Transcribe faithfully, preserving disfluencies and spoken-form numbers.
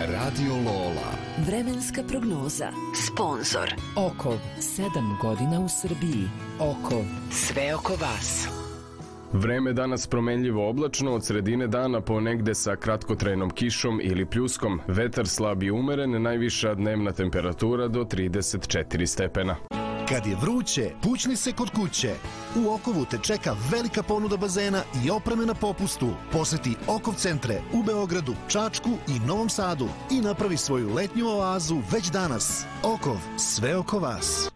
Radio Lola. Vremenska prognoza. Sponzor Okov, sedam godina u Srbiji. Okov, sve oko vas. Vreme danas promenljivo oblačno, od sredine dana ponegde sa kratkotrajnom kišom ili pljuskom. Vetar slab i umeren, najviša dnevna temperatura do trideset četiri stepena. Kad je vruće, pućni se kod kuće. U Okovu te čeka velika ponuda bazena i opreme na popustu. Poseti Okov centre u Beogradu, Čačku i Novom Sadu i napravi svoju letnju oazu već danas. Okov, sve oko vas.